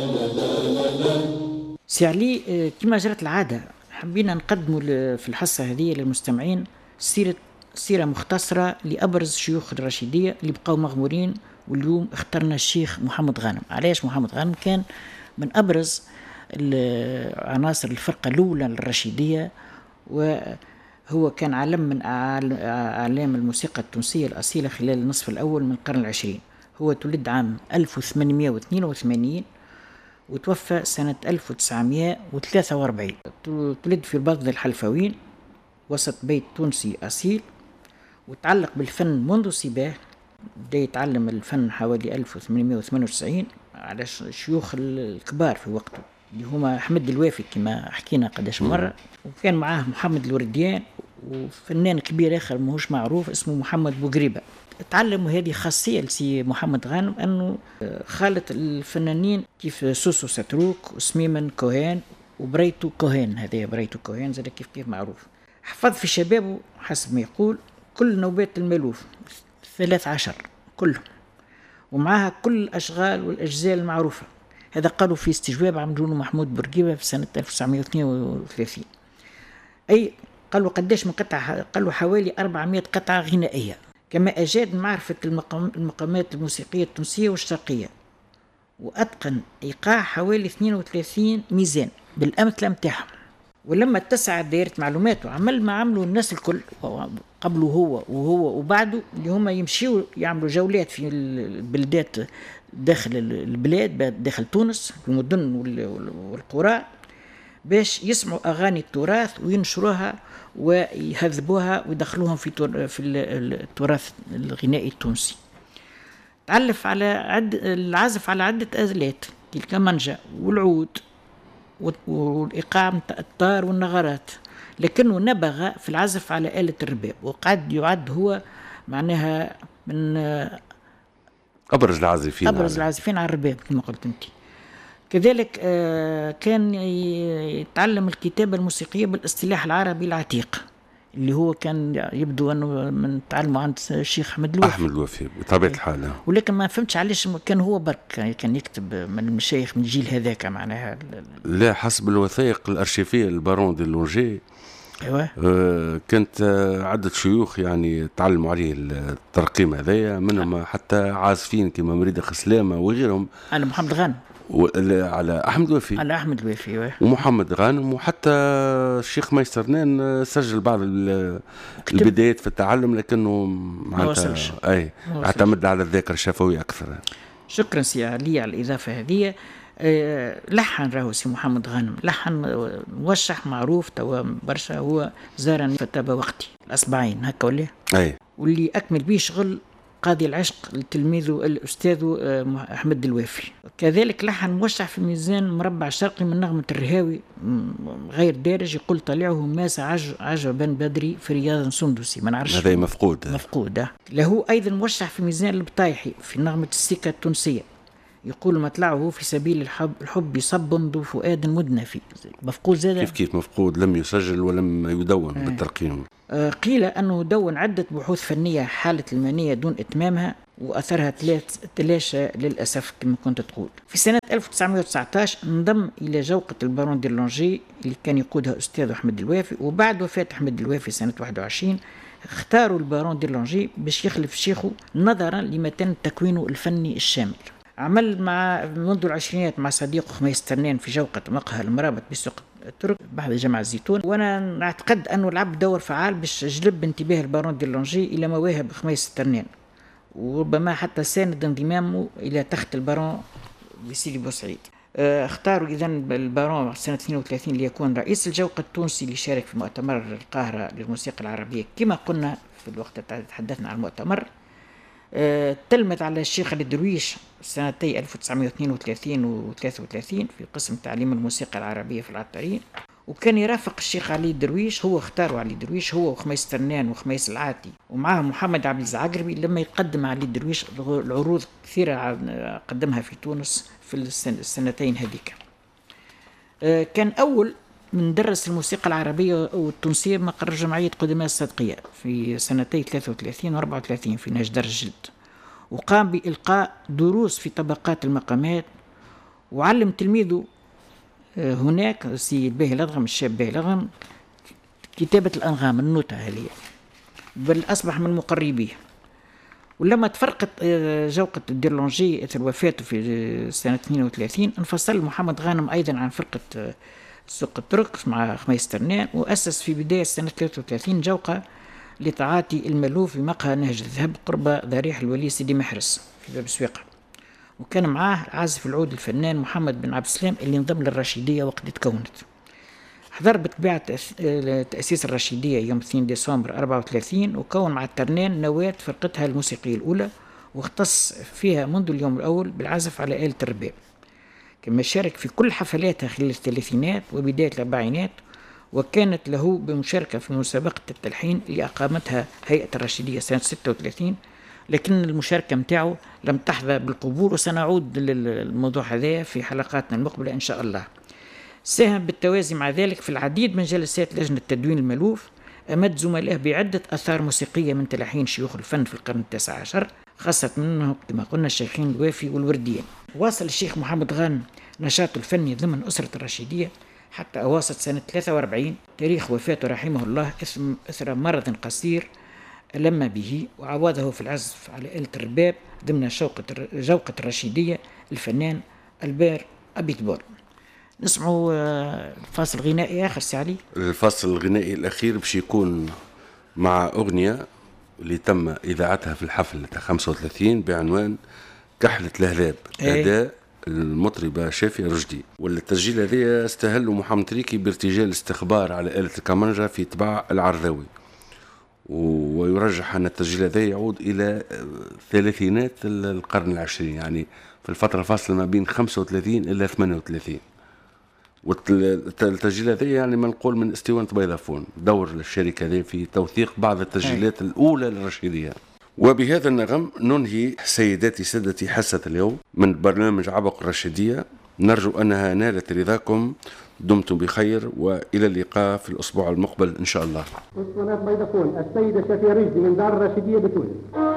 سي علي، كما جرت العادة حبينا نقدموا في الحصة هذه للمستمعين سيرة مختصرة لأبرز شيوخ الرشيدية اللي بقوا مغمورين. واليوم اخترنا الشيخ محمد غانم. علاش محمد غانم؟ كان من أبرز عناصر الفرقة الأولى للرشيدية، وهو كان علم من أعلام الموسيقى التونسية الأصيلة خلال النصف الأول من القرن العشرين. هو تولد عام 1882 وتوفى سنة 1943. تولد في البلد الحلفاوين وسط بيت تونسي أصيل، وتعلق بالفن منذ صباه. بدا يتعلم الفن حوالي 1898 على الشيوخ الكبار في وقته اللي هما أحمد الوافي كما حكينا قداش مرة، وكان معاه محمد الورديان وفنان كبير آخر ماهوش معروف اسمه محمد بوقريبة. تعلم، وهذه خاصية لسي محمد غانم أنه خالط الفنانين كيف سوسو ستروك وسميمن كوهين وبريتو كوهين. هذا بريتو كوهين زاد كيف معروف. حفظ في شبابه حسب ما يقول كل نوبات المألوف 13 كلهم، ومعها كل الأشغال والأجزاء المعروفة. هذا قالوا في استجواب عملوا له محمود بورقيبة في سنة 1932. أي قالوا قداش من قطعة؟ قالوا حوالي 400 قطعة غنائية. كما أجاد معرفة المقامات الموسيقية التونسية والشرقية، وأتقن إيقاع حوالي 32 ميزان بالأمثلة متاعهم. ولما اتسعت دائرة معلوماته عمل ما عملوا الناس الكل قبله وهو وبعده، اللي هم يمشيوا يعملوا جولات في البلدات داخل البلاد، داخل تونس في المدن والقرى، باش يسمعوا أغاني التراث وينشروها ويهذبوها ويدخلوهم في التراث الغنائي التونسي. تعلف على العزف على عدة آلات الكمانجا والعود والإيقاع متاع الطار والنغرات، لكنه نبغ في العزف على آلة الرباب، وقد يعد هو معناها من أبرز العازفين على الرباب كما قلت أنت. كذلك كان يتعلم الكتابة الموسيقية بالاصطلاح العربي العتيق، اللي هو كان يبدو أنه من تعلمه عند الشيخ أحمد الوافي بطبيعة الحال. ولكن ما فهمتش علاش كان هو برك كان يكتب من المشايخ من الجيل هذاك معناها. لا، حسب الوثائق الأرشيفية البارون دي لونجي كانت عدة شيوخ يعني تعلموا عليه الترقيم هذايا، منهم حتى عازفين كما مريد خسلامة وغيرهم. أنا محمد غانم على أحمد الوافي ومحمد غانم، وحتى الشيخ ميسرنان سجل بعض البدايات في التعلم، لكنه معناتها اعتمد على الذاكرة الشفوية أكثر. شكرا سي علي على الإضافة هذه. لحن راهو سي محمد غانم، لحن موشح معروف توا برشا، هو زارني فتابة وقتي الأصبعين هكا ولا واللي أكمل به شغل قاضي العشق لتلميذه الأستاذ أحمد الوافي. كذلك لحن موشح في ميزان مربع شرقي من نغمة الرهاوي غير دارج، يقول طلعه ماس عجبا بدري في رياض سندسي. ما نعرفش هذا مفقود. له أيضا موشح في ميزان البطايحي في نغمة السكة التونسية، يقول مطلعه في سبيل الحب يصب ذو فؤاد مدنفي. مفقود زاد كيف مفقود، لم يسجل ولم يدون بالترقيم. قيل أنه دون عدة بحوث فنية حالة المانية دون إتمامها، وأثرها تلاشى للأسف كما كنت تقول. في سنة 1919 انضم إلى جوقة البارون دي لونجي اللي كان يقودها أستاذ أحمد الوافي، وبعد وفاة أحمد الوافي سنة 21 اختاروا البارون دي لونجي باش يخلف شيخه نظرا لمتن تكوينه الفني الشامل. عمل منذ العشرينات مع صديقه خميس ترنان في جوقة مقهى المرابط بسوق الترك بعد جامعة الزيتون، وانا نعتقد انه لعب دور فعال باش جلب انتباه البارون دي لونجي الى مواهب خميس ترنان، وربما حتى ساند انضمامه الى تخت البارون بسيدي بوسعيد. اختاروا اذا البارون سنة 32 ليكون رئيس الجوقة التونسي اللي شارك في مؤتمر القاهرة للموسيقى العربية كما قلنا في الوقت تحدثنا عن المؤتمر. تلمذ على الشيخ علي درويش سنتي 1932 و 33 في قسم تعليم الموسيقى العربية في العطارين، وكان يرافق الشيخ علي درويش، هو اختاروا علي درويش هو وخميس ترنان وخميس العاتي ومعه محمد عبد العقربي لما يقدم علي درويش العروض كثيرة قدمها في تونس في السنتين هذيك. كان أول من درس الموسيقى العربية والتونسية مقر جمعية قدماء الصدقية في سنتي 33 و 34 في نجدر الجلد، وقام بإلقاء دروس في طبقات المقامات وعلم تلميذه هناك السيد باهي الأضغم، الشاب باهي الأضغم، كتابة الأنغام النوتة هذه، بل أصبح من مقربيه. ولما تفرقت جوقة ديرلونجي أثر وفاته في سنة 32 انفصل محمد غانم أيضا عن فرقة سوق الترك مع خميس ترنان، وأسس في بداية سنة 33 جوقة لتعاطي المألوف في مقهى نهج الذهب قرب ضريح الولي سيدي محرس في باب سويقة. وكان معاه عازف العود الفنان محمد بن عبد السلام اللي انضم للرشيدية وقت تكونت. حضر بطبيعة تأسيس الرشيدية يوم 2 ديسمبر 34، وكون مع الترنان نواة فرقتها الموسيقية الأولى، واختص فيها منذ اليوم الأول بالعزف على آلة الرباب. كما شارك في كل حفلاتها خلال الثلاثينات وبداية الأربعينات، وكانت له بمشاركة في مسابقة التلحين اللي أقامتها هيئة الرشيدية سنة 36، لكن المشاركة متاعه لم تحظى بالقبول، وسنعود للموضوع هذا في حلقاتنا المقبلة إن شاء الله. ساهم بالتوازي مع ذلك في العديد من جلسات لجنة تدوين المألوف، أمد زملائه بعدة آثار موسيقية من تلحين شيوخ الفن في القرن التاسع عشر، خاصة منهم كما قلنا الشيخين الوافي والورديين. واصل الشيخ محمد غانم نشاطه الفني ضمن أسرة الرشيدية حتى أواسط سنة 43، تاريخ وفاته رحمه الله أثر مرض قصير ألم به، وعوضه في العزف على آلة الرباب ضمن جوقة الرشيدية الفنان البير أبي تبور. نسمعوا الفاصل الغنائي آخر سي علي. الفاصل الغنائي الأخير باش يكون مع أغنية اللي تم إذاعتها في الحفل 35 بعنوان كحلة الهلاب، أداء المطربة شافية رشدي. والتسجيل هذا استهل محمد تريكي بارتجال استخبار على آلة الكمانجا في طباع العرذاوي، ويرجح أن التسجيل هذا يعود إلى ثلاثينات القرن العشرين، يعني في الفترة الفاصلة ما بين 35 إلى 38. والتسجيل هذا يعني ما نقول من اسطوانة بيضافون، دور الشركة هذه في توثيق بعض التسجيلات الأولى للرشيدية. وبهذا النغم ننهي سيداتي سادتي حصة اليوم من برنامج عبق الرشيدية، نرجو أنها نالت رضاكم. دمتم بخير وإلى اللقاء في الأسبوع المقبل إن شاء الله. اسطوانات بيضافون، السيدة شافية رشدي من دار الرشيدية بتونس.